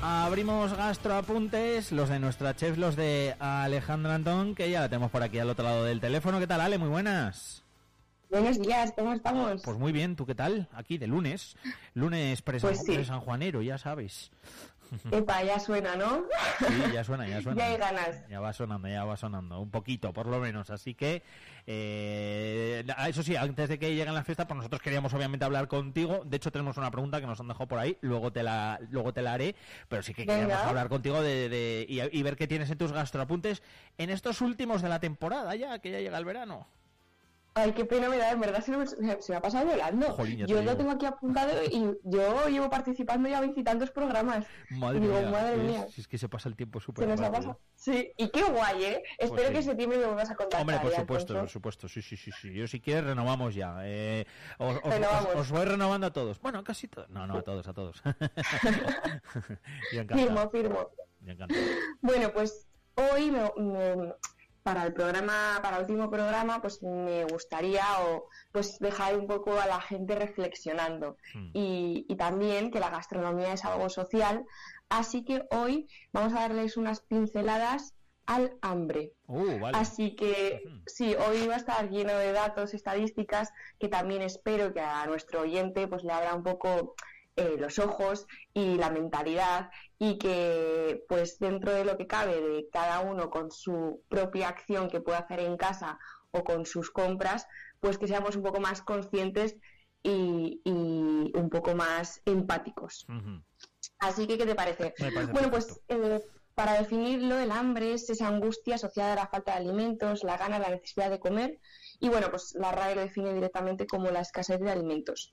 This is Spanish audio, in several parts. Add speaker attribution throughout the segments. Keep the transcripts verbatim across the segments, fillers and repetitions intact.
Speaker 1: Abrimos gastroapuntes, los de nuestra chef, los de Alejandra Antón, que ya la tenemos por aquí al otro lado del teléfono. ¿Qué tal, Ale? Muy buenas.
Speaker 2: Buenos días, ¿cómo estamos?
Speaker 1: Pues muy bien, ¿tú qué tal? Aquí de lunes, lunes pre-san,
Speaker 2: pues sí.
Speaker 1: pre-sanjuanero, ya sabes.
Speaker 2: Epa, ya suena, ¿no?
Speaker 1: Sí, ya suena, ya suena.
Speaker 2: Ya hay ganas.
Speaker 1: Ya va sonando, ya va sonando, un poquito, por lo menos. Así que, eh, eso sí, antes de que lleguen las fiestas, pues nosotros queríamos obviamente hablar contigo. De hecho, tenemos una pregunta que nos han dejado por ahí, luego te la luego te la haré, pero sí que queríamos
Speaker 2: Venga.
Speaker 1: hablar contigo de, de y, y ver qué tienes en tus gastroapuntes en estos últimos de la temporada ya, que ya llega el verano.
Speaker 2: Ay, qué pena me da, en verdad se me, se me ha pasado volando.
Speaker 1: Jolín, ya te
Speaker 2: yo
Speaker 1: digo.
Speaker 2: lo tengo aquí apuntado y yo llevo participando ya veintitantos programas.
Speaker 1: Madre
Speaker 2: y digo,
Speaker 1: mía,
Speaker 2: madre
Speaker 1: es,
Speaker 2: mía.
Speaker 1: es que se pasa el tiempo súper
Speaker 2: Se nos ha
Speaker 1: rápido.
Speaker 2: pasado. Sí, y qué guay, ¿eh?
Speaker 1: Pues
Speaker 2: Espero
Speaker 1: sí.
Speaker 2: que en septiembre me vuelvas a contar.
Speaker 1: Hombre, por
Speaker 2: ya,
Speaker 1: supuesto,
Speaker 2: Alfonso.
Speaker 1: por supuesto, sí, sí, sí, sí. Yo si quieres renovamos ya. Eh, os, os,
Speaker 2: Renovamos.
Speaker 1: os, os voy renovando a todos. Bueno, casi todos. No, no, a todos, a todos. Yo encantado.
Speaker 2: Firmo, firmo.
Speaker 1: Yo encantado.
Speaker 2: Bueno, pues hoy me, me- para el programa, para el último programa, pues me gustaría o pues dejar un poco a la gente reflexionando
Speaker 1: Hmm.
Speaker 2: y, y también que la gastronomía es algo social, así que hoy vamos a darles unas pinceladas al hambre.
Speaker 1: Uh, vale.
Speaker 2: Así que
Speaker 1: Ujú.
Speaker 2: sí, hoy va a estar lleno de datos, estadísticas, que también espero que a nuestro oyente pues le abra un poco eh, los ojos y la mentalidad, y que pues dentro de lo que cabe de cada uno con su propia acción que puede hacer en casa o con sus compras, pues que seamos un poco más conscientes y, y un poco más empáticos.
Speaker 1: Ujú.
Speaker 2: Así que, ¿qué te parece?
Speaker 1: Me parece
Speaker 2: Bueno, pues
Speaker 1: perfecto.
Speaker 2: eh, para definirlo, el hambre es esa angustia asociada a la falta de alimentos, la gana, la necesidad de comer, y bueno, pues la R A E lo define directamente como la escasez de alimentos.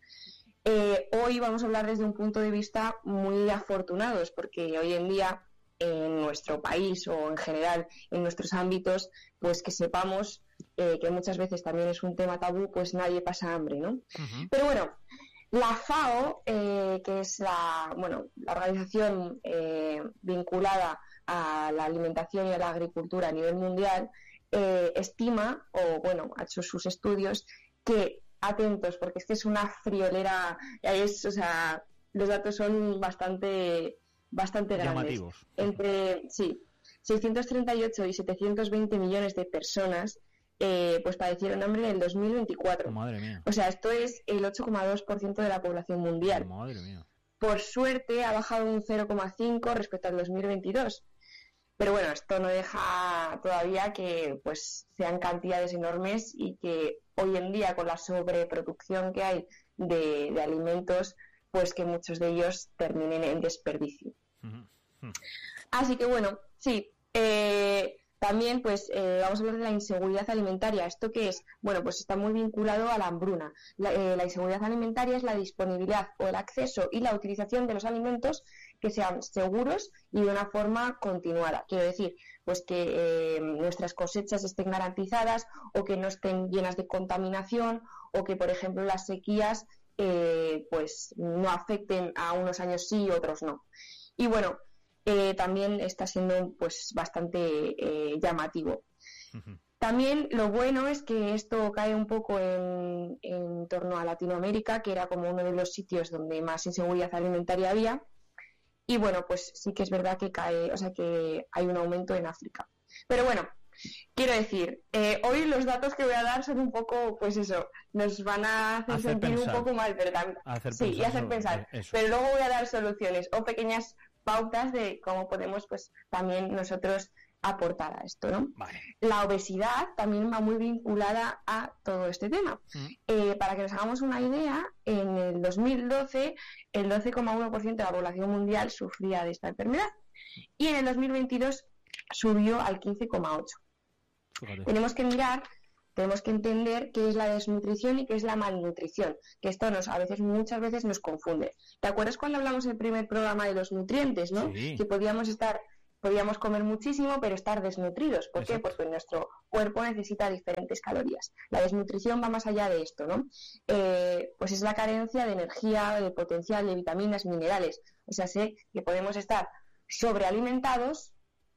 Speaker 2: Eh, hoy vamos a hablar desde un punto de vista muy afortunados, porque hoy en día en nuestro país o en general en nuestros ámbitos, pues que sepamos eh, que muchas veces también es un tema tabú, pues nadie pasa hambre, ¿no?
Speaker 1: Ujú.
Speaker 2: Pero bueno, la FAO, eh, que es la, bueno, la organización eh, vinculada a la alimentación y a la agricultura a nivel mundial, eh, estima, o bueno, ha hecho sus estudios, que, atentos, porque es que es una friolera, es, o sea, los datos son bastante, bastante grandes.
Speaker 1: Llamativos.
Speaker 2: Entre, sí, seiscientos treinta y ocho y setecientos veinte millones de personas eh, pues padecieron hambre en el dos mil veinticuatro.
Speaker 1: Madre mía.
Speaker 2: O sea, esto es el ocho coma dos por ciento de la población mundial.
Speaker 1: Madre mía.
Speaker 2: Por suerte ha bajado un cero coma cinco por ciento respecto al dos mil veintidós. Pero bueno, esto no deja todavía que pues sean cantidades enormes y que hoy en día, con la sobreproducción que hay de, de alimentos, pues que muchos de ellos terminen en desperdicio.
Speaker 1: Ujú. Ujú.
Speaker 2: Así que bueno, sí, eh, también pues eh, vamos a hablar de la inseguridad alimentaria. ¿Esto qué es? Bueno, pues está muy vinculado a la hambruna. La, eh, la inseguridad alimentaria es la disponibilidad o el acceso y la utilización de los alimentos que sean seguros y de una forma continuada. Quiero decir, pues que eh, nuestras cosechas estén garantizadas, o que no estén llenas de contaminación, o que, por ejemplo, las sequías eh, pues no afecten a unos años sí y otros no. Y bueno, eh, también está siendo pues bastante eh, llamativo.
Speaker 1: Ujú.
Speaker 2: También lo bueno es que esto cae un poco en, en torno a Latinoamérica, que era como uno de los sitios donde más inseguridad alimentaria había. Y bueno, pues sí que es verdad que cae, o sea que hay un aumento en África. Pero bueno, quiero decir, eh, hoy los datos que voy a dar son un poco, pues eso, nos van a hacer,
Speaker 1: Hacer
Speaker 2: sentir
Speaker 1: pensar.
Speaker 2: un poco mal, ¿verdad?
Speaker 1: Hacer
Speaker 2: sí, y
Speaker 1: pensar
Speaker 2: hacer
Speaker 1: sobre
Speaker 2: pensar.
Speaker 1: eso.
Speaker 2: Pero luego voy a dar soluciones o pequeñas pautas de cómo podemos, pues también nosotros aportar a esto, ¿no?
Speaker 1: Vale.
Speaker 2: La obesidad también va muy vinculada a todo este tema.
Speaker 1: Mm.
Speaker 2: Eh, para que nos hagamos una idea, en el dos mil doce el doce coma uno por ciento de la población mundial sufría de esta enfermedad, y en el dos mil veintidós subió al quince coma ocho por ciento.
Speaker 1: Fíjate.
Speaker 2: Tenemos que mirar, tenemos que entender qué es la desnutrición y qué es la malnutrición, que esto nos a veces, muchas veces nos confunde. ¿Te acuerdas cuando hablamos en el primer programa de los nutrientes, no?
Speaker 1: Sí.
Speaker 2: Que podíamos estar podíamos comer muchísimo pero estar desnutridos. ¿Por qué?
Speaker 1: Exacto.
Speaker 2: Porque nuestro cuerpo necesita diferentes calorías. La desnutrición va más allá de esto, ¿no? Eh, pues es la carencia de energía, de potencial, de vitaminas, minerales. O sea, sé que podemos estar sobrealimentados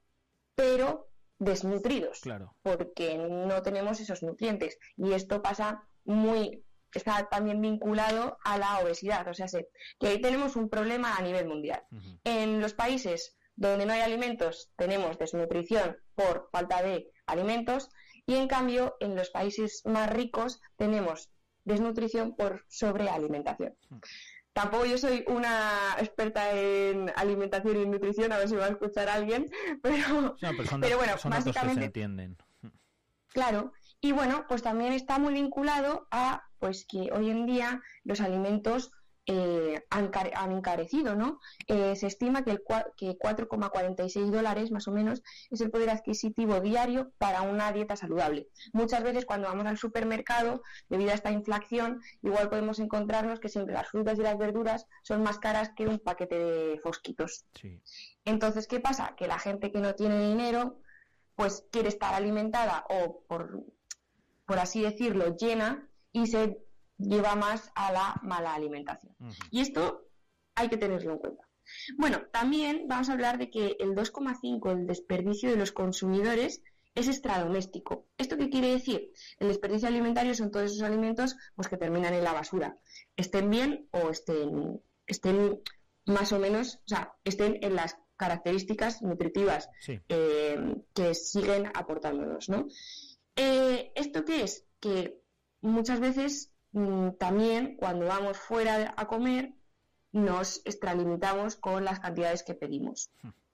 Speaker 2: pero desnutridos,
Speaker 1: Claro.
Speaker 2: porque no tenemos esos nutrientes. Y esto pasa muy está también vinculado a la obesidad. O sea, sé que ahí tenemos un problema a nivel mundial. Uh-huh. En los países donde no hay alimentos tenemos desnutrición por falta de alimentos, y en cambio en los países más ricos tenemos desnutrición por sobrealimentación. Uh-huh. Tampoco yo soy una experta en alimentación y nutrición, a ver si va a escuchar alguien, pero,
Speaker 1: sí, pero, son
Speaker 2: pero bueno,
Speaker 1: son
Speaker 2: básicamente
Speaker 1: se entienden.
Speaker 2: Claro, y bueno, pues también está muy vinculado a pues que hoy en día los alimentos eh, han, han encarecido, ¿no? Eh, se estima que, el que cuatro coma cuarenta y seis dólares más o menos es el poder adquisitivo diario para una dieta saludable. Muchas veces cuando vamos al supermercado, debido a esta inflación, igual podemos encontrarnos que siempre las frutas y las verduras son más caras que un paquete de fosquitos.
Speaker 1: Sí.
Speaker 2: Entonces, ¿qué pasa? Que la gente que no tiene dinero pues quiere estar alimentada o, por, por así decirlo, llena, y se lleva más a la mala alimentación. Uh-huh. Y esto hay que tenerlo en cuenta. Bueno, también vamos a hablar de que el dos coma cinco del desperdicio de los consumidores es extradoméstico. ¿Esto qué quiere decir? El desperdicio alimentario son todos esos alimentos pues, que terminan en la basura, estén bien o estén, estén más o menos, o sea, estén en las características nutritivas
Speaker 1: sí.
Speaker 2: eh, que siguen aportándonos, ¿no? Eh, ¿Esto qué es? Que muchas veces mmm, también cuando vamos fuera a comer nos extralimitamos con las cantidades que pedimos.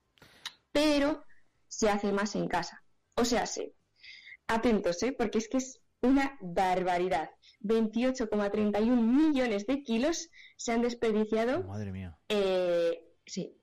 Speaker 2: Pero se hace más en casa. O sea, sí, atentos, ¿eh? Porque es que es una barbaridad. veintiocho coma treinta y uno millones de kilos se han desperdiciado.
Speaker 1: Madre mía.
Speaker 2: Eh, sí.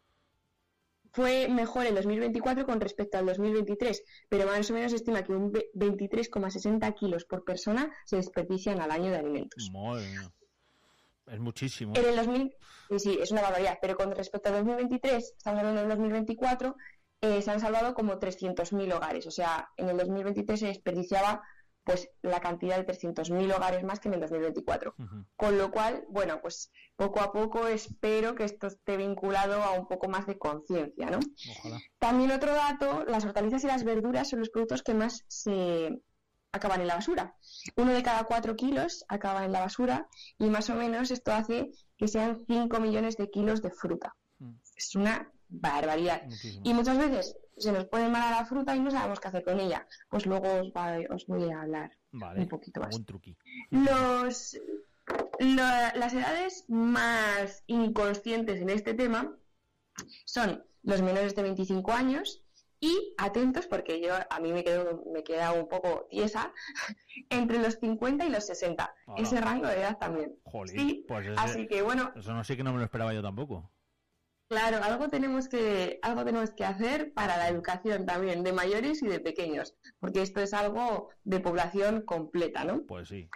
Speaker 2: Fue mejor el dos mil veinticuatro con respecto al dos mil veintitrés, pero más o menos se estima que un veintitrés coma sesenta kilos por persona se desperdician al año de alimentos.
Speaker 1: Madre mía. Es muchísimo.
Speaker 2: En el dos mil, sí, sí, es una barbaridad, pero con respecto al dos mil veintitrés, estamos hablando del dos mil veinticuatro, eh, se han salvado como trescientos mil hogares. O sea, en el dos mil veintitrés se desperdiciaba pues la cantidad de trescientos mil hogares más que en el dos mil veinticuatro. Uh-huh. Con lo cual, bueno, pues poco a poco espero que esto esté vinculado a un poco más de conciencia, ¿no?
Speaker 1: Ojalá.
Speaker 2: También otro dato, las hortalizas y las verduras son los productos que más se acaban en la basura. Uno de cada cuatro kilos acaba en la basura y más o menos esto hace que sean cinco millones de kilos de fruta. Uh-huh. Es una barbaridad. Muchísimo. Y muchas veces se nos pone mal a la fruta y no sabemos qué hacer con ella. Pues luego os, va, os voy a hablar
Speaker 1: vale,
Speaker 2: un poquito más.
Speaker 1: Un truqui.
Speaker 2: Los, lo, las edades más inconscientes en este tema son los menores de veinticinco años y, atentos, porque yo a mí me quedo me queda un poco tiesa, entre los cincuenta y los sesenta. Hola. Ese rango de edad también.
Speaker 1: Jolín,
Speaker 2: sí,
Speaker 1: pues ese,
Speaker 2: así que bueno.
Speaker 1: Eso no sé que no me lo esperaba yo tampoco.
Speaker 2: Claro, algo tenemos que algo tenemos que hacer para la educación también de mayores y de pequeños, porque esto es algo de población completa, ¿no?
Speaker 1: Pues sí.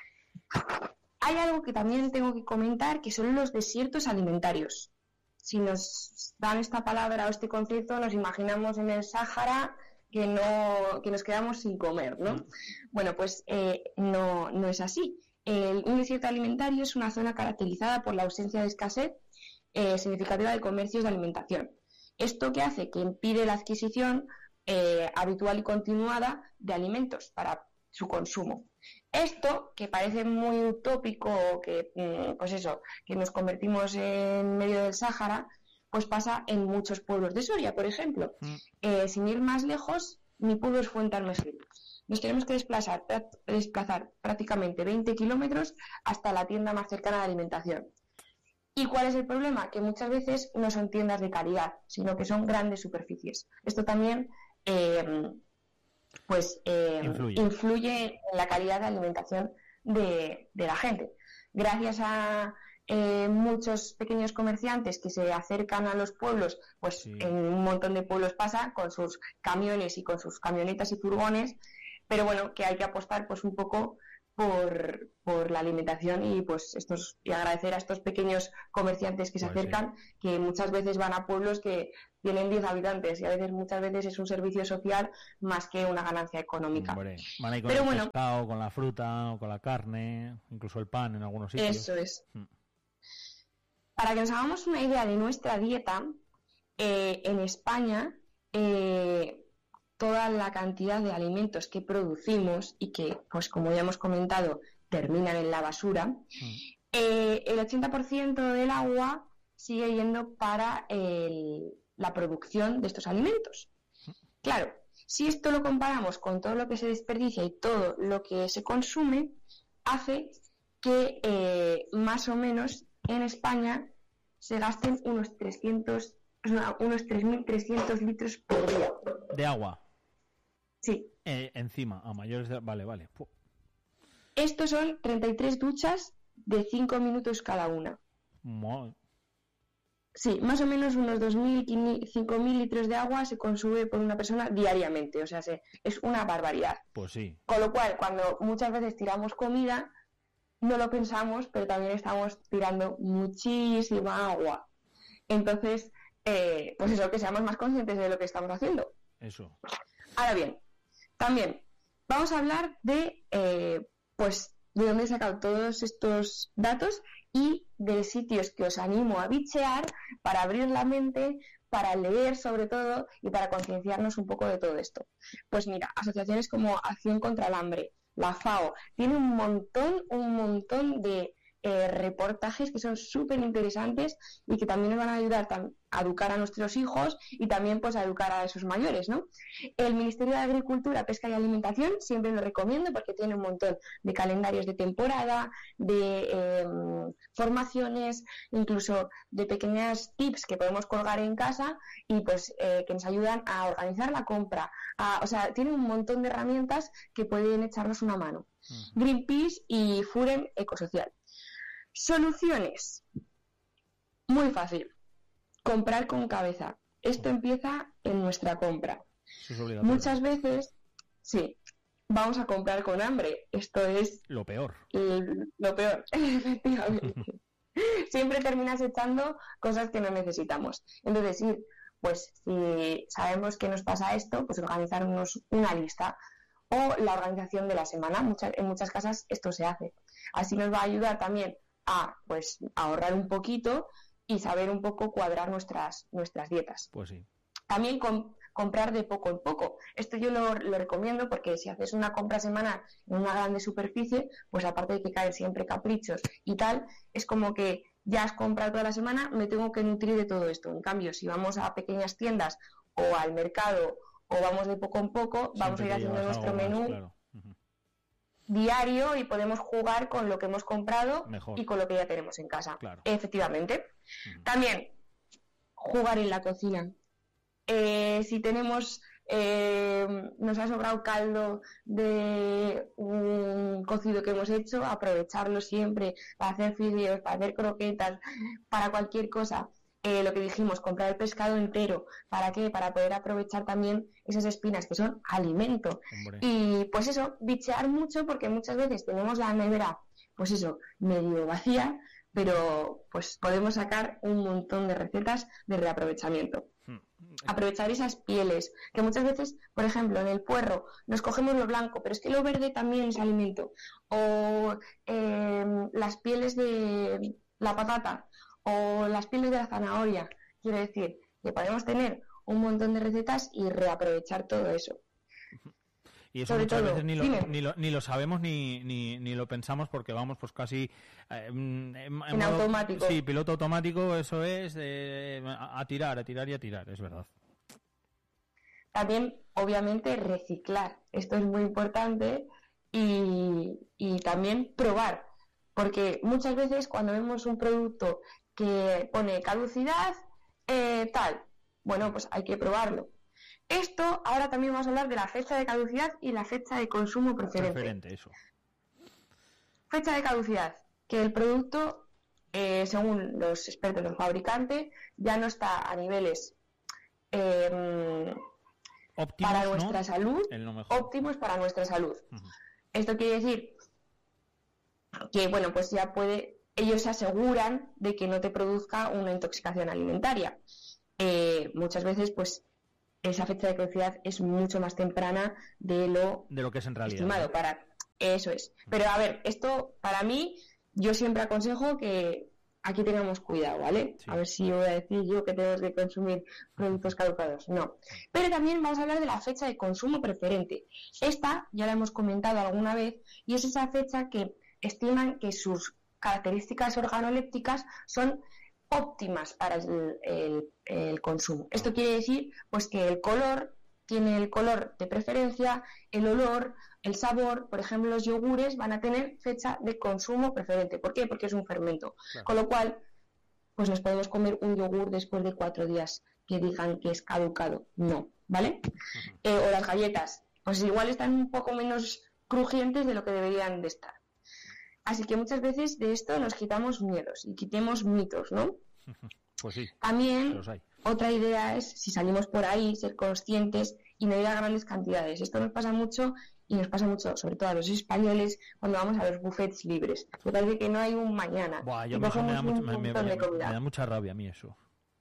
Speaker 2: Hay algo que también tengo que comentar, que son los desiertos alimentarios. Si nos dan esta palabra o este concepto, nos imaginamos en el Sáhara que no que nos quedamos sin comer, ¿no? Mm. Bueno, pues eh, no no es así. El, un desierto alimentario es una zona caracterizada por la ausencia de escasez Eh, significativa de comercios de alimentación. Esto que hace que impide la adquisición eh, habitual y continuada de alimentos para su consumo. Esto, que parece muy utópico, que eh, pues eso, que nos convertimos en medio del Sáhara, pues pasa en muchos pueblos de Soria, por ejemplo. Mm. Eh, sin ir más lejos, mi pueblo es Fuentealmejil. Nos tenemos que desplazar, desplazar prácticamente veinte kilómetros hasta la tienda más cercana de alimentación. ¿Y cuál es el problema? Que muchas veces no son tiendas de calidad, sino que son grandes superficies. Esto también eh, pues, eh, influye. influye en la calidad de alimentación de, de la gente. Gracias a eh, muchos pequeños comerciantes que se acercan a los pueblos, pues sí. En un montón de pueblos pasa, con sus camiones y con sus camionetas y furgones, pero bueno, que hay que apostar pues un poco Por, por la alimentación y pues estos y agradecer a estos pequeños comerciantes que se pues acercan, sí. Que muchas veces van a pueblos que tienen diez habitantes y a veces muchas veces es un servicio social más que una ganancia económica.
Speaker 1: Hombre, van ahí con
Speaker 2: Pero
Speaker 1: el
Speaker 2: bueno,
Speaker 1: pescado, con la fruta, o con la carne, incluso el pan en algunos sitios.
Speaker 2: Eso es. Mm. Para que nos hagamos una idea de nuestra dieta, eh, en España eh, toda la cantidad de alimentos que producimos y que, pues como ya hemos comentado, terminan en la basura, mm. eh, el ochenta por ciento del agua sigue yendo para el, la producción de estos alimentos. Claro, si esto lo comparamos con todo lo que se desperdicia y todo lo que se consume, hace que eh, más o menos en España se gasten unos trescientos, unos tres mil trescientos litros por día.
Speaker 1: ¿De agua?
Speaker 2: Sí.
Speaker 1: Eh, encima, a mayores de... Vale, vale. Puh.
Speaker 2: Estos son treinta y tres duchas de cinco minutos cada una.
Speaker 1: Mo...
Speaker 2: Sí, más o menos unos dos mil, cinco mil litros de agua se consume por una persona diariamente. O sea, se, es una barbaridad.
Speaker 1: Pues sí.
Speaker 2: Con lo cual, cuando muchas veces tiramos comida, no lo pensamos, pero también estamos tirando muchísima agua. Entonces, eh, pues eso, que seamos más conscientes de lo que estamos haciendo.
Speaker 1: Eso.
Speaker 2: Ahora bien, también vamos a hablar de, eh, pues, de dónde he sacado todos estos datos y de sitios que os animo a bichear para abrir la mente, para leer sobre todo y para concienciarnos un poco de todo esto. Pues mira, asociaciones como Acción contra el Hambre, la FAO, tiene un montón, un montón de eh, reportajes que son súper interesantes y que también nos van a ayudar tam- a educar a nuestros hijos y también pues a educar a esos mayores, ¿no? El Ministerio de Agricultura, Pesca y Alimentación siempre lo recomiendo porque tiene un montón de calendarios de temporada, de eh, formaciones, incluso de pequeñas tips que podemos colgar en casa y pues eh, que nos ayudan a organizar la compra. A, o sea, tiene un montón de herramientas que pueden echarnos una mano. Uh-huh. Greenpeace y Furem Ecosocial. Soluciones. Muy fácil. Comprar con cabeza. Esto empieza en nuestra compra. Muchas veces, sí, vamos a comprar con hambre. Esto es...
Speaker 1: Lo peor.
Speaker 2: El, lo peor, efectivamente. Siempre terminas echando cosas que no necesitamos. Entonces, sí, pues si sabemos que nos pasa esto, pues organizarnos una lista o la organización de la semana. Muchas, en muchas casas esto se hace. Así nos va a ayudar también a pues ahorrar un poquito y saber un poco cuadrar nuestras nuestras dietas.
Speaker 1: Pues sí.
Speaker 2: También com- comprar de poco en poco. Esto yo lo, lo recomiendo porque si haces una compra semanal en una grande superficie, pues aparte de que caen siempre caprichos y tal, es como que ya has comprado toda la semana, me tengo que nutrir de todo esto. En cambio, si vamos a pequeñas tiendas o al mercado o vamos de poco en poco, siempre vamos a ir haciendo nuestro menú. Más, claro. Uh-huh. Diario y podemos jugar con lo que hemos comprado Mejor. Y con lo que ya tenemos en casa.
Speaker 1: Claro.
Speaker 2: Efectivamente. Uh-huh. También, jugar en la cocina. Eh, si tenemos, eh, nos ha sobrado caldo de un cocido que hemos hecho, aprovecharlo siempre para hacer fideos, para hacer croquetas, para cualquier cosa. Eh, lo que dijimos, comprar el pescado entero. ¿Para qué? Para poder aprovechar también esas espinas que son alimento.
Speaker 1: Hombre.
Speaker 2: Y pues eso, bichear mucho porque muchas veces tenemos la nevera, pues eso, medio vacía, pero pues podemos sacar un montón de recetas de reaprovechamiento.
Speaker 1: Hmm.
Speaker 2: Aprovechar esas pieles, que muchas veces, por ejemplo, en el puerro nos cogemos lo blanco, pero es que lo verde también es alimento. O eh, las pieles de la patata o las pieles de la zanahoria. Quiero decir que podemos tener un montón de recetas y reaprovechar todo eso.
Speaker 1: Y eso Sobre muchas todo, veces ni lo, ni, lo, ni lo sabemos ni, ni, ni lo pensamos porque vamos pues casi eh, en,
Speaker 2: en modo, automático.
Speaker 1: Sí, piloto automático, eso es eh, a, a tirar, a tirar y a tirar, es verdad.
Speaker 2: También, obviamente, reciclar. Esto es muy importante y, y también probar. Porque muchas veces cuando vemos un producto que pone caducidad, eh, tal, bueno, pues hay que probarlo. Esto, ahora también vamos a hablar de la fecha de caducidad y la fecha de consumo preferente.
Speaker 1: Preferente, eso.
Speaker 2: Fecha de caducidad, que el producto, eh, según los expertos del fabricante, ya no está a niveles eh,
Speaker 1: óptimos,
Speaker 2: para nuestra
Speaker 1: ¿no?
Speaker 2: salud,
Speaker 1: no
Speaker 2: óptimos para nuestra salud. Uh-huh. Esto quiere decir que, bueno, pues ya puede, ellos se aseguran de que no te produzca una intoxicación alimentaria. Eh, muchas veces, pues, esa fecha de caducidad es mucho más temprana de lo,
Speaker 1: de lo que es en realidad.
Speaker 2: Estimado, para, eso es. Pero, a ver, esto, para mí, yo siempre aconsejo que aquí tengamos cuidado, ¿vale? Sí. A ver si voy a decir yo que tenemos que consumir productos caducados. No. Pero también vamos a hablar de la fecha de consumo preferente. Esta ya la hemos comentado alguna vez y es esa fecha que estiman que sus características organolépticas son óptimas para el, el, el consumo. Esto quiere decir pues que el color tiene el color de preferencia, el olor, el sabor. Por ejemplo, los yogures van a tener fecha de consumo preferente. ¿Por qué? Porque es un fermento. Claro. Con lo cual, pues nos podemos comer un yogur después de cuatro días que digan que es caducado. No, ¿vale? Uh-huh. Eh, o las galletas, pues igual están un poco menos crujientes de lo que deberían de estar. Así que muchas veces de esto nos quitamos miedos y quitemos mitos, ¿no?
Speaker 1: Pues sí.
Speaker 2: También otra idea es, si salimos por ahí, ser conscientes y no ir a grandes cantidades. Esto nos pasa mucho y nos pasa mucho, sobre todo a los españoles, cuando vamos a los buffets libres. Me parece que no hay un mañana.
Speaker 1: Buah, yo me, me, da mucho, me, me, me, me da mucha rabia a mí eso.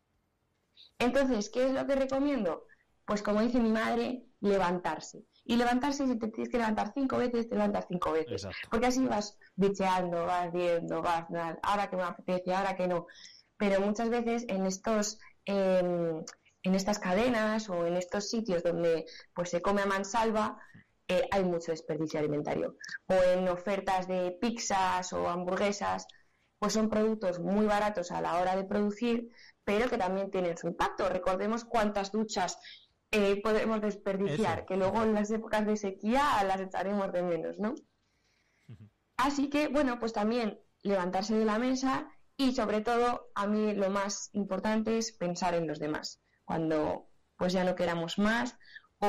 Speaker 2: Entonces, ¿qué es lo que recomiendo? Pues como dice mi madre, levantarse. Y levantarse, si te tienes que levantar cinco veces, te levantas cinco veces. Exacto. Porque así vas bicheando, vas viendo, vas, ahora que me apetece, ahora que no. Pero muchas veces en estos eh, en estas cadenas o en estos sitios donde pues se come a mansalva, eh, hay mucho desperdicio alimentario. O en ofertas de pizzas o hamburguesas, pues son productos muy baratos a la hora de producir, pero que también tienen su impacto. Recordemos cuántas duchas eh, podemos desperdiciar, Eso. que luego en las épocas de sequía las echaremos de menos, ¿no? Uh-huh. Así que, bueno, pues también levantarse de la mesa y, sobre todo, a mí lo más importante es pensar en los demás, cuando pues ya no queramos más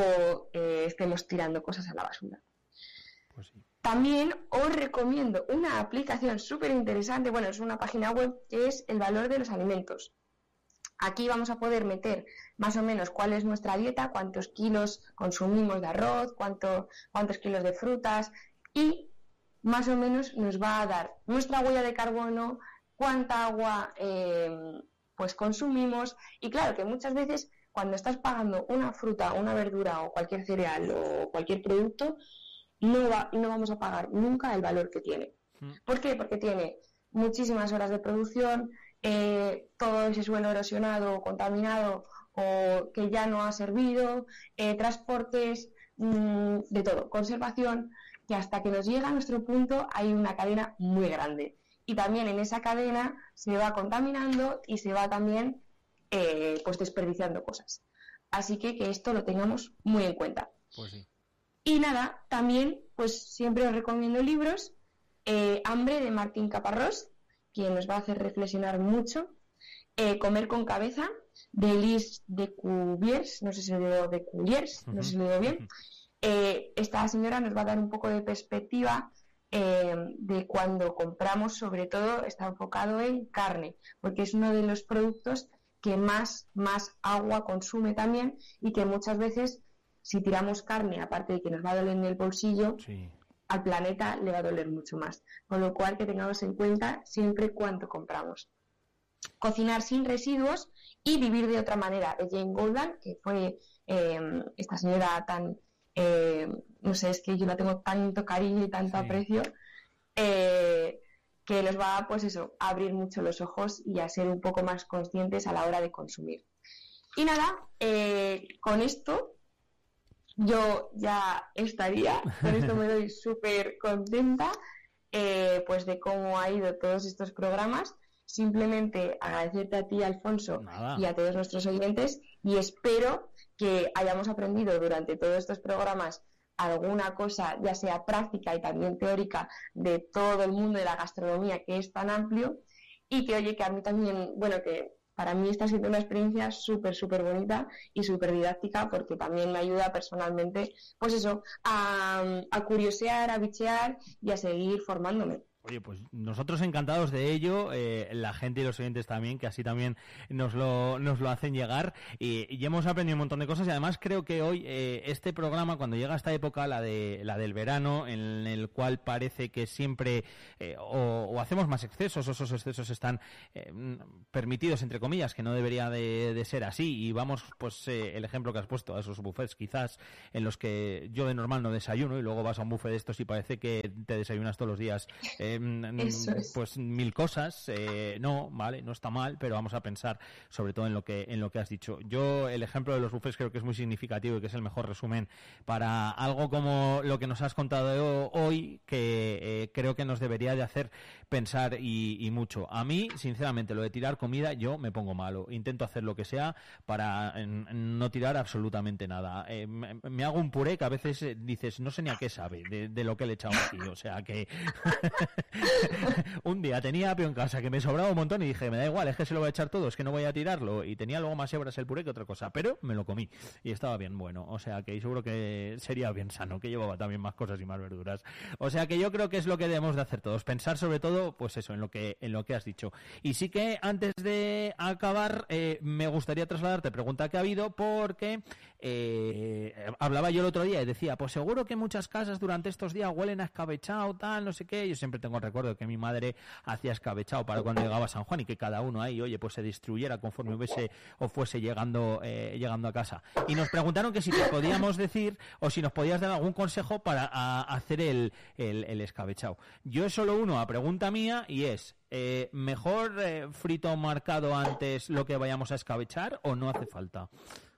Speaker 2: o eh, estemos tirando cosas a la basura.
Speaker 1: Pues sí.
Speaker 2: También os recomiendo una aplicación súper interesante, bueno, es una página web que es El Valor de los Alimentos. Aquí vamos a poder meter más o menos cuál es nuestra dieta, cuántos kilos consumimos de arroz, cuánto, cuántos kilos de frutas y más o menos nos va a dar nuestra huella de carbono, cuánta agua eh, pues consumimos. Y claro que muchas veces cuando estás pagando una fruta, una verdura o cualquier cereal o cualquier producto, no, va, no vamos a pagar nunca el valor que tiene. ¿Por qué? Porque tiene muchísimas horas de producción, eh, todo ese suelo erosionado o contaminado o que ya no ha servido, eh, transportes, mmm, de todo, conservación, que hasta que nos llega a nuestro punto hay una cadena muy grande. Y también en esa cadena se va contaminando y se va también eh, pues desperdiciando cosas. Así que que esto lo tengamos muy en cuenta.
Speaker 1: Pues sí.
Speaker 2: Y nada, también pues siempre os recomiendo libros. Eh, Hambre, de Martín Caparrós, quien nos va a hacer reflexionar mucho. Eh, Comer con cabeza, de Elise de Cuviers, no sé si lo digo de Cuviers, uh-huh. no sé si lo digo bien. Uh-huh. Eh, esta señora nos va a dar un poco de perspectiva eh, de cuando compramos, sobre todo está enfocado en carne, porque es uno de los productos que más, más agua consume también y que muchas veces, si tiramos carne, aparte de que nos va a doler en el bolsillo,
Speaker 1: sí.
Speaker 2: al planeta le va a doler mucho más. Con lo cual, que tengamos en cuenta siempre cuánto compramos. Cocinar sin residuos y vivir de otra manera, de Jane Goodall, que fue eh, esta señora tan, eh, no sé, es que yo la tengo tanto cariño y tanto sí. aprecio, eh, que nos va, pues eso, a abrir mucho los ojos y a ser un poco más conscientes a la hora de consumir. Y nada, eh, con esto yo ya estaría, con esto me doy súper contenta eh, pues de cómo ha ido todos estos programas. Simplemente agradecerte a ti, Alfonso, Nada. y a todos nuestros oyentes, y espero que hayamos aprendido durante todos estos programas alguna cosa, ya sea práctica y también teórica, de todo el mundo de la gastronomía, que es tan amplio, y que, oye, que a mí también, bueno, que para mí está siendo una experiencia súper, súper bonita y súper didáctica, porque también me ayuda personalmente, pues eso, a, a curiosear, a bichear y a seguir formándome.
Speaker 1: Oye, pues nosotros encantados de ello, eh, la gente y los oyentes también, que así también nos lo nos lo hacen llegar, y, y hemos aprendido un montón de cosas, y además creo que hoy eh, este programa, cuando llega esta época, la de la del verano, en el cual parece que siempre eh, o, o hacemos más excesos, o esos excesos están eh, permitidos, entre comillas, que no debería de, de ser así, y vamos, pues eh, el ejemplo que has puesto, a esos buffets quizás, en los que yo de normal no desayuno, y luego vas a un buffet de estos y parece que te desayunas todos los días eh, eh,
Speaker 2: Eso es.
Speaker 1: pues mil cosas. Eh, no, vale, no está mal, pero vamos a pensar sobre todo en lo que en lo que has dicho. Yo el ejemplo de los buffets creo que es muy significativo y que es el mejor resumen para algo como lo que nos has contado hoy, que eh, creo que nos debería de hacer pensar y, y mucho. A mí, sinceramente, lo de tirar comida, yo me pongo malo. Intento hacer lo que sea para en, en no tirar absolutamente nada. Eh, me, me hago un puré que a veces eh, dices, no sé ni a qué sabe de, de lo que le he echado aquí. O sea que un día tenía apio en casa que me sobraba un montón y dije, me da igual, es que se lo voy a echar todo, es que no voy a tirarlo. Y tenía luego más hebras el puré que otra cosa, pero me lo comí y estaba bien bueno. O sea que seguro que sería bien sano, que llevaba también más cosas y más verduras. O sea que yo creo que es lo que debemos de hacer todos, pensar sobre todo, pues eso, en lo que en lo que has dicho. Y sí que antes de acabar, eh, me gustaría trasladarte pregunta que ha habido, porque eh, hablaba yo el otro día y decía, pues seguro que muchas casas durante estos días huelen a escabechado, tal, no sé qué. Yo siempre tengo el recuerdo de que mi madre hacía escabechado para cuando llegaba San Juan y que cada uno ahí, oye, pues se distribuyera conforme hubiese o fuese llegando eh, llegando a casa. Y nos preguntaron que si te podíamos decir o si nos podías dar algún consejo para a, hacer el, el, el escabechado. Yo es solo uno a pregunta mía y es, eh, ¿mejor eh, frito marcado antes lo que vayamos a escabechar o no hace falta?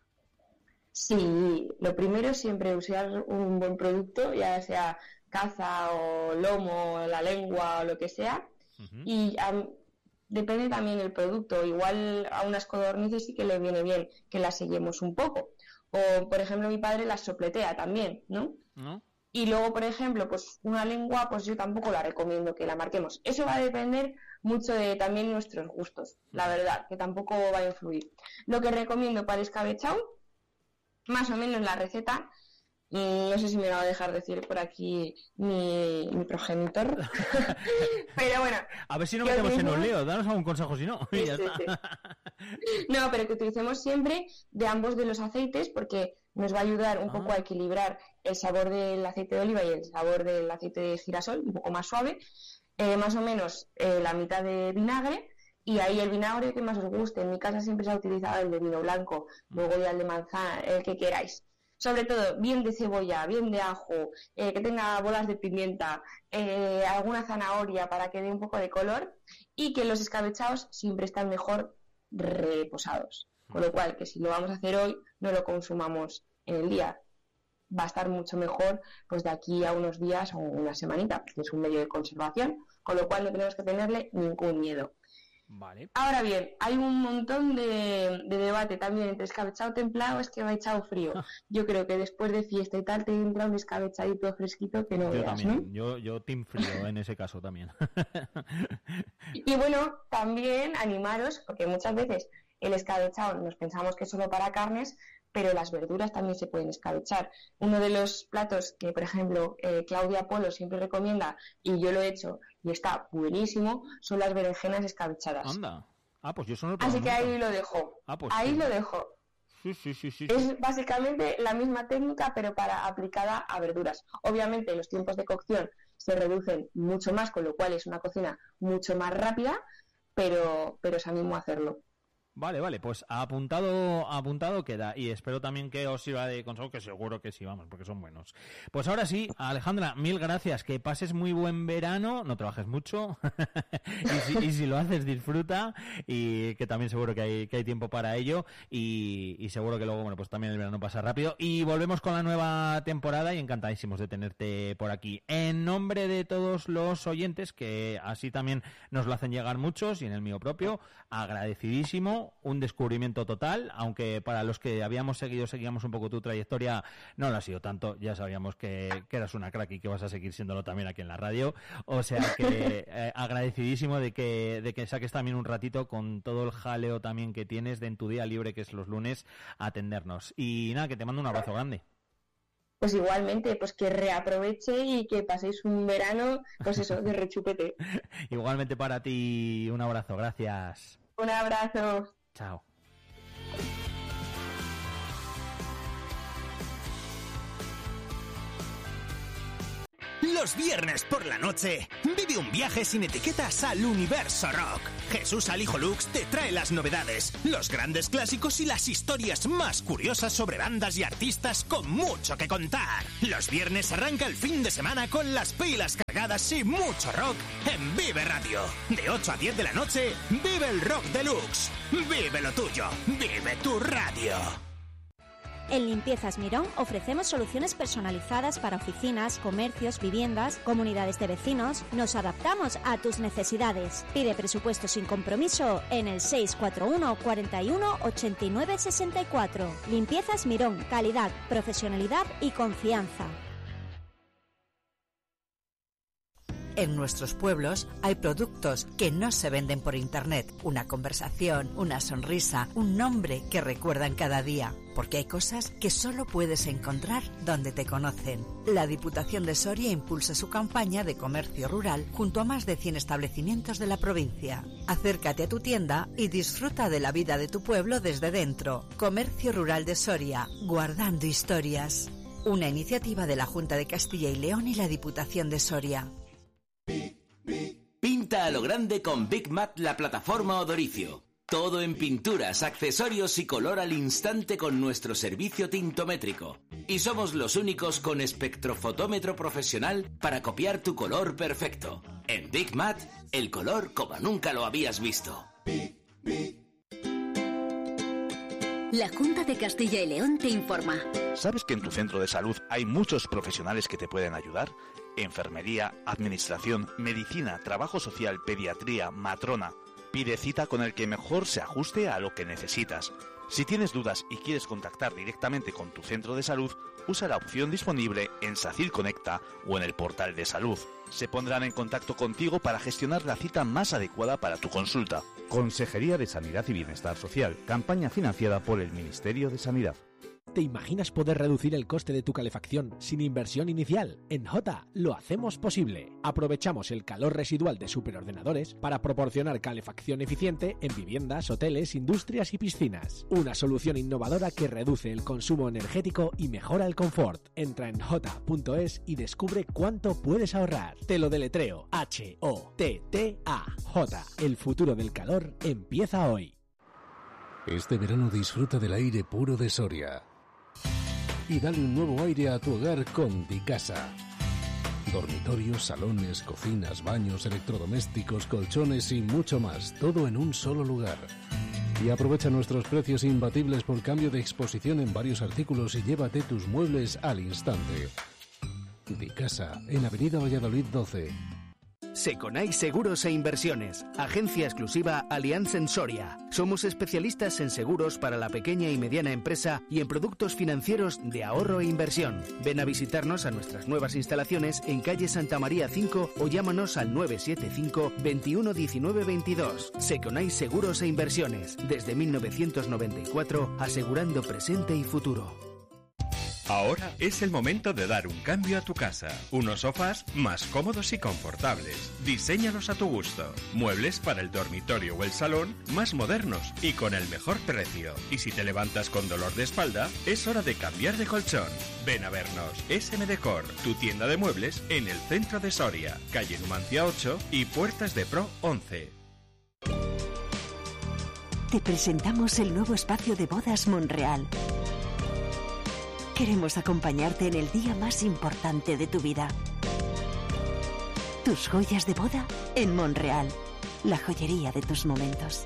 Speaker 2: Sí, lo primero es siempre usar un buen producto, ya sea caza o lomo, la lengua o lo que sea. Uh-huh. Y um, depende también del producto. Igual a unas codornices sí que le viene bien que las sellemos un poco. O, por ejemplo, mi padre las sopletea también, ¿no? ¿No? Y luego, por ejemplo, pues una lengua, pues yo tampoco la recomiendo que la marquemos. Eso va a depender mucho de también nuestros gustos, la verdad, que tampoco va a influir. Lo que recomiendo para escabechado, más o menos la receta, no sé si me va a dejar decir por aquí mi, mi progenitor, pero bueno.
Speaker 1: A ver si no metemos en un lío, danos algún consejo si no.
Speaker 2: Sí, sí, sí. No, pero que utilicemos siempre de ambos de los aceites porque nos va a ayudar un ah. poco a equilibrar el sabor del aceite de oliva y el sabor del aceite de girasol, un poco más suave, eh, más o menos eh, la mitad de vinagre. Y ahí el vinagre que más os guste. En mi casa siempre se ha utilizado el de vino blanco, luego ya el de manzana, el que queráis. Sobre todo, bien de cebolla, bien de ajo, eh, que tenga bolas de pimienta, eh, alguna zanahoria para que dé un poco de color y que los escabechados siempre están mejor reposados. Con lo cual, que si lo vamos a hacer hoy, no lo consumamos en el día. Va a estar mucho mejor pues de aquí a unos días o una semanita, porque es un medio de conservación, con lo cual no tenemos que tenerle ningún miedo. Vale. Ahora bien, hay un montón de, de debate también entre escabechado templado o escabechado frío. Yo creo que después de fiesta y tal te entra un escabechadito fresquito que no
Speaker 1: yo
Speaker 2: veas,
Speaker 1: también,
Speaker 2: ¿no?
Speaker 1: Yo, yo team frío en ese caso también.
Speaker 2: Y bueno, también animaros, porque muchas veces el escabechado nos pensamos que es solo para carnes, pero las verduras también se pueden escabechar. Uno de los platos que, por ejemplo, eh, Claudia Polo siempre recomienda, y yo lo he hecho, y está buenísimo, son las berenjenas escabechadas.
Speaker 1: Anda. Ah, pues yo eso no lo
Speaker 2: Así que ahí lo dejo.
Speaker 1: Ah, pues
Speaker 2: ahí
Speaker 1: sí.
Speaker 2: lo dejo.
Speaker 1: Sí, sí, sí, sí.
Speaker 2: Es básicamente la misma técnica, pero para aplicada a verduras. Obviamente los tiempos de cocción se reducen mucho más, con lo cual es una cocina mucho más rápida, pero, pero os animo a hacerlo.
Speaker 1: Vale, vale, pues apuntado apuntado queda y espero también que os sirva de consejo, que seguro que sí, vamos, porque son buenos. Pues ahora sí, Alejandra, mil gracias, que pases muy buen verano, no trabajes mucho y, si, y si lo haces disfruta y que también seguro que hay que hay tiempo para ello y, y seguro que luego, bueno, pues también el verano pasa rápido y volvemos con la nueva temporada y encantadísimos de tenerte por aquí. En nombre de todos los oyentes, que así también nos lo hacen llegar muchos y en el mío propio, agradecidísimo. Un descubrimiento total, aunque para los que habíamos seguido, seguíamos un poco tu trayectoria, no lo ha sido tanto, ya sabíamos que, que eras una crack y que vas a seguir siéndolo también aquí en la radio, o sea que eh, agradecidísimo de que, de que saques también un ratito con todo el jaleo también que tienes de en tu día libre, que es los lunes, a atendernos. Y nada, que te mando un abrazo grande.
Speaker 2: Pues igualmente, pues que reaproveche y que paséis un verano, pues eso, de rechupete.
Speaker 1: Igualmente para ti, un abrazo, gracias.
Speaker 2: Un abrazo.
Speaker 1: Chao.
Speaker 3: Los viernes por la noche, vive un viaje sin etiquetas al universo rock. Jesús Alijo Lux te trae las novedades, los grandes clásicos y las historias más curiosas sobre bandas y artistas con mucho que contar. Los viernes arranca el fin de semana con las pilas cargadas y mucho rock en Vive Radio. De ocho a diez de la noche, vive el rock deluxe. Vive lo tuyo, vive tu radio.
Speaker 4: En Limpiezas Mirón ofrecemos soluciones personalizadas para oficinas, comercios, viviendas, comunidades de vecinos. Nos adaptamos a tus necesidades. Pide presupuesto sin compromiso en el seis cuatro uno, cuarenta y uno, ochenta y nueve, sesenta y cuatro. Limpiezas Mirón, calidad, profesionalidad y confianza.
Speaker 5: En nuestros pueblos hay productos que no se venden por internet. Una conversación, una sonrisa, un nombre que recuerdan cada día. Porque hay cosas que solo puedes encontrar donde te conocen. La Diputación de Soria impulsa su campaña de comercio rural junto a más de cien establecimientos de la provincia. Acércate a tu tienda y disfruta de la vida de tu pueblo desde dentro. Comercio Rural de Soria, guardando historias. Una iniciativa de la Junta de Castilla y León y la Diputación de Soria.
Speaker 6: Pinta a lo grande con Big Mat, la plataforma Odoricio. Todo en pinturas, accesorios y color al instante con nuestro servicio tintométrico. Y somos los únicos con espectrofotómetro profesional para copiar tu color perfecto. En Big Mat, el color como nunca lo habías visto.
Speaker 7: La Junta de Castilla y León te informa.
Speaker 8: ¿Sabes que en tu centro de salud hay muchos profesionales que te pueden ayudar? Enfermería, administración, medicina, trabajo social, pediatría, matrona. Pide cita con el que mejor se ajuste a lo que necesitas. Si tienes dudas y quieres contactar directamente con tu centro de salud, usa la opción disponible en SACIL Conecta o en el portal de salud. Se pondrán en contacto contigo para gestionar la cita más adecuada para tu consulta.
Speaker 9: Consejería de Sanidad y Bienestar Social, campaña financiada por el Ministerio de Sanidad.
Speaker 10: ¿Te imaginas poder reducir el coste de tu calefacción sin inversión inicial? En Jota lo hacemos posible. Aprovechamos el calor residual de superordenadores para proporcionar calefacción eficiente en viviendas, hoteles, industrias y piscinas. Una solución innovadora que reduce el consumo energético y mejora el confort. Entra en jota punto es y descubre cuánto puedes ahorrar. Te lo deletreo. H O T T A. J. El futuro del calor empieza hoy.
Speaker 11: Este verano disfruta del aire puro de Soria. Y dale un nuevo aire a tu hogar con Dicasa. Dormitorios, salones, cocinas, baños, electrodomésticos, colchones y mucho más, todo en un solo lugar. Y aprovecha nuestros precios imbatibles por cambio de exposición en varios artículos y llévate tus muebles al instante. Dicasa, en Avenida Valladolid doce.
Speaker 12: Seconai Seguros e Inversiones, agencia exclusiva Allianz en Soria. Somos especialistas en seguros para la pequeña y mediana empresa y en productos financieros de ahorro e inversión. Ven a visitarnos a nuestras nuevas instalaciones en calle Santa María cinco o llámanos al nueve siete cinco, veintiuno, diecinueve, veintidós. Seconai Seguros e Inversiones, desde mil novecientos noventa y cuatro, asegurando presente y futuro.
Speaker 13: Ahora es el momento de dar un cambio a tu casa. Unos sofás más cómodos y confortables. Diséñalos a tu gusto. Muebles para el dormitorio o el salón más modernos y con el mejor precio. Y si te levantas con dolor de espalda, es hora de cambiar de colchón. Ven a vernos. S M Decor, tu tienda de muebles en el centro de Soria, calle Numancia ocho y Puertas de Pro once.
Speaker 14: Te presentamos el nuevo espacio de bodas Monreal. Queremos acompañarte en el día más importante de tu vida. Tus joyas de boda en Monreal, la joyería de tus momentos.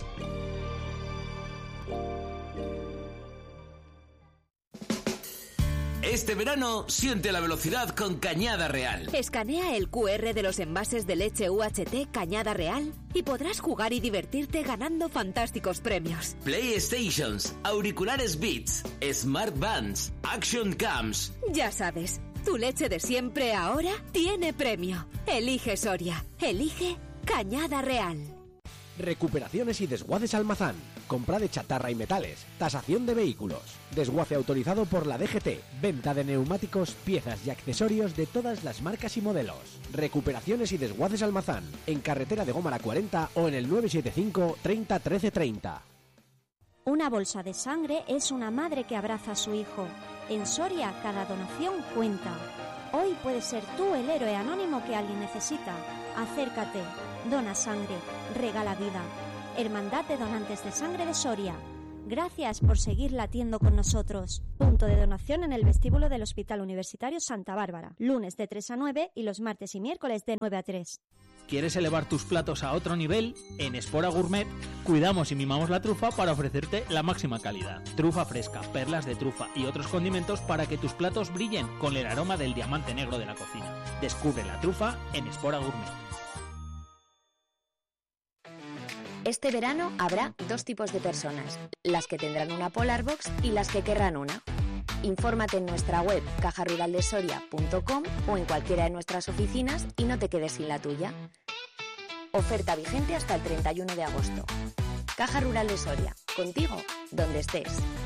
Speaker 6: Este verano siente la velocidad con Cañada Real.
Speaker 7: Escanea el cu erre de los envases de leche U H T Cañada Real y podrás jugar y divertirte ganando fantásticos premios.
Speaker 6: PlayStations, auriculares Beats, Smart Bands, Action Cams.
Speaker 7: Ya sabes, tu leche de siempre ahora tiene premio. Elige Soria. Elige Cañada Real.
Speaker 10: Recuperaciones y desguaces Almazán. Compra de chatarra y metales. Tasación de vehículos. Desguace autorizado por la D G T. Venta de neumáticos, piezas y accesorios de todas las marcas y modelos. Recuperaciones y desguaces Almazán. En carretera de Gómara cuarenta o en el nueve siete cinco, treinta, trece, treinta.
Speaker 4: Una bolsa de sangre es una madre que abraza a su hijo. En Soria, cada donación cuenta. Hoy puedes ser tú el héroe anónimo que alguien necesita. Acércate, dona sangre, regala vida. Hermandad de Donantes de Sangre de Soria. Gracias por seguir latiendo con nosotros. Punto de donación en el vestíbulo del Hospital Universitario Santa Bárbara. Lunes de tres a nueve y los martes y miércoles de nueve a tres.
Speaker 1: ¿Quieres elevar tus platos a otro nivel? En Espora Gourmet cuidamos y mimamos la trufa para ofrecerte la máxima calidad. Trufa fresca, perlas de trufa y otros condimentos para que tus platos brillen con el aroma del diamante negro de la cocina. Descubre la trufa en Espora Gourmet.
Speaker 15: Este verano habrá dos tipos de personas, las que tendrán una Polar Box y las que querrán una. Infórmate en nuestra web caja rural de soria punto com o en cualquiera de nuestras oficinas y no te quedes sin la tuya. Oferta vigente hasta el treinta y uno de agosto. Caja Rural de Soria, contigo donde estés.